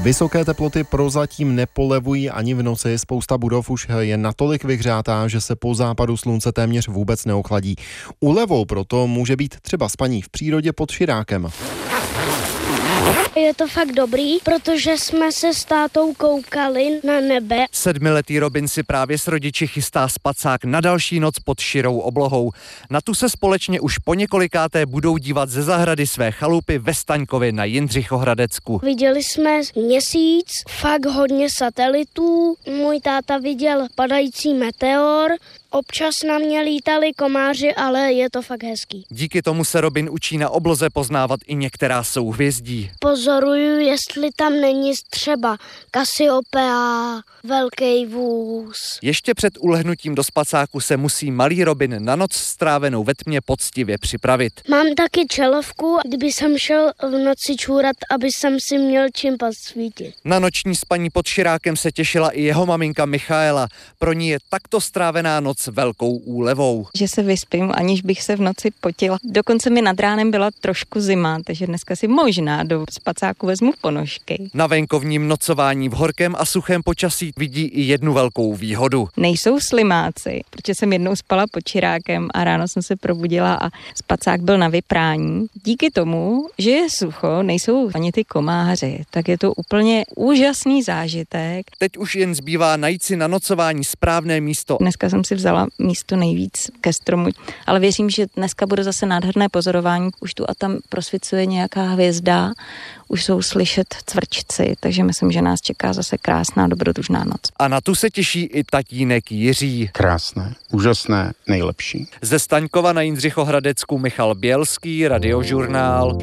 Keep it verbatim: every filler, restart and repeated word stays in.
Vysoké teploty prozatím nepolevují ani v noci. Spousta budov už je natolik vyhřátá, že se po západu slunce téměř vůbec neochladí. Úlevou proto může být třeba spaní v přírodě pod širákem. Je to fakt dobrý, protože jsme se s tátou koukali na nebe. Sedmiletý Robin si právě s rodiči chystá spacák na další noc pod širou oblohou. Na tu se společně už po několikáté budou dívat ze zahrady své chalupy ve Staňkově na Jindřichohradecku. Viděli jsme měsíc, fakt hodně satelitů. Můj táta viděl padající meteor. Občas na mě lítali komáři, ale je to fakt hezký. Díky tomu se Robin učí na obloze poznávat i některá souhvězdí. Pozoruju, jestli tam není třeba Kasiopea, velký vůz. Ještě před ulehnutím do spacáku se musí malý Robin na noc strávenou ve tmě poctivě připravit. Mám taky čelovku, kdyby jsem šel v noci čůrat, aby jsem si měl čím posvítit. Na noční spaní pod širákem se těšila i jeho maminka Michaela. Pro ní je takto strávená noc velkou úlevou. Že se vyspím, aniž bych se v noci potila. Dokonce mi nad ránem byla trošku zima, takže dneska si možná do spacáku vezmu ponožky. Na venkovním nocování v horkém a suchém počasí vidí i jednu velkou výhodu. Nejsou slimáci, protože jsem jednou spala pod širákem a ráno jsem se probudila a spacák byl na vyprání. Díky tomu, že je sucho, nejsou ani ty komáři, tak je to úplně úžasný zážitek. Teď už jen zbývá najít si na nocování správné místo. Dneska jsem si vzala místo nejvíc ke stromu, ale věřím, že dneska bude zase nádherné pozorování. Už tu a tam prosvicuje nějaká hvězda, už jsou slyšet cvrčci, takže myslím, že nás čeká zase krásná dobrodružná noc. A na tu se těší i tatínek Jiří. Krásné, úžasné, nejlepší. Ze Staňkova na Jindřichohradecku Michal Bělský, Radiožurnál.